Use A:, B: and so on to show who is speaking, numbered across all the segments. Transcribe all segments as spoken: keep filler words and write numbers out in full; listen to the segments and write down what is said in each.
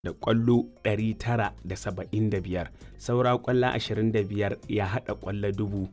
A: da ƙwallo ɗari tara da saba'in da biyar, saura ƙwallo ashirin da biyar ya haɗa ƙwallo dubu.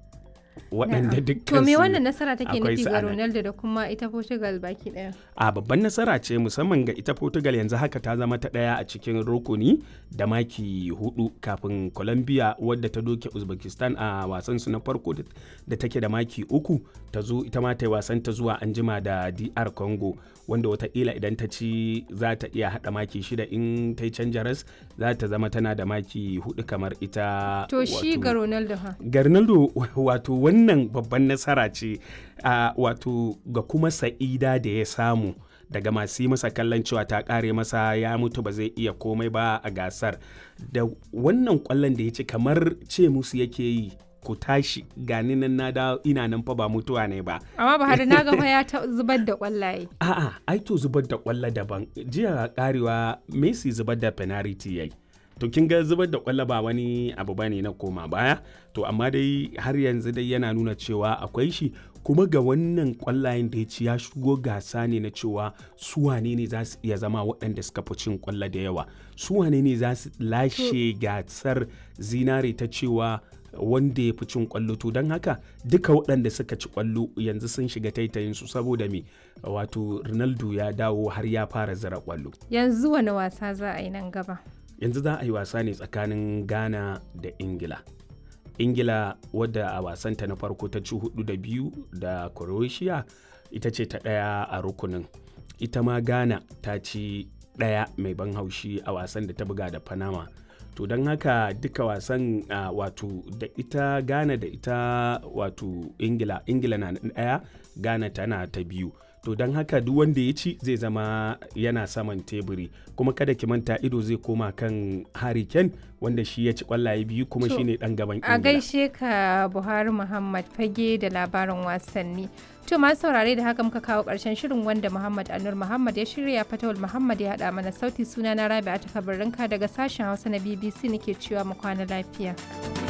A: Waɗanda dukkan
B: To me
A: su
B: wannan nasara take
A: akwai
B: nufi
A: su
B: ga
A: a nan.
B: Ronaldo da kuma ita Portugal baki ɗaya?
A: A babban nasara ce musamman ga ita Portugal, yanzu haka ta zama ta ɗaya a cikin rukuni da maki hudu kafin Colombia wadda ta doke Uzbekistan a wasan su na farko da take da maki uku ta zo ita ma ta yi wasan ta zuwa anjima da D R Congo, wanda wataƙila idan ta ci za ta iya haɗa maki shida, in ta yi canja ras za ta zama tana da maki hudu kamar ita.
B: To shi
A: wato-
B: ga Ronaldo ha?
A: ga Ronaldo wato wannan babban nasara ce a wato ga kuma sa'ida da ya samu daga masu yi masa kallon cewa ta kare masa ya mutu ba zai iya komai ba a gasar, da wannan kwallon da ya ci kamar ce musu yake yi ku tashi gani nan na da ina nan fa ba mutuwa ne ba.
B: Amma Buhari na ga fa ya ta zubar da kwallaye.
A: A'a, ai to zubar da kwallo daban, jiya karewa Messi zubar da penalty yayi. To kin ga zubar da kwallo ba wani abu bane na koma baya, to amma dai har yanzu dai yana nuna cewa akwai shi, kuma ga wannan kwallayen da ya ci ya shigo gasa ne na cewa su wane ne za su iya zama waɗanda suka fi cin kwallo da yawa, su wane ne za su lashe gasar zinare ta cewa wanda ya fi cin kwallo. To don haka duka waɗanda suka ci kwallo yanzu sun shiga taitayin su, saboda me wato Ronaldo ya dawo har ya fara zira kwallo.
B: Yanzu wani wasa za a yi nan gaba?
A: Yanzu za a yi wasa ne tsakanin Ghana da Ingila. Ingila wadda a wasanta na farko ta ci hudu da biyu da Croatia ita ce ta ɗaya a rukunin. Ita ma Ghana ta ci ɗaya mai ban haushi a wasan da ta buga da Panama. To don haka duka wasan uh, wato da ita Ghana da ita wato Ingila, Ingila na ɗaya, Ghana tana ta biyu. To don haka duk wanda ya ci zai zama yana saman teburi, kuma kada ki manta ido zai koma kan Harry Kane wanda shi ya ci kwallaye biyu kuma
B: To,
A: shine dan gaban Ingila.
B: A gaishe ka Buhari Muhammad fage da labarin wasanni. To masu saurare da haka muka kawo ƙarshen shirin wanda Muhammad Anur Muhammad ya shirya, Fatawul Muhammad ya haɗa mana sauti, suna na Rabi'a ta Kabarinka daga sashen Hausa na B B C nake cewa mu kwana lafiya.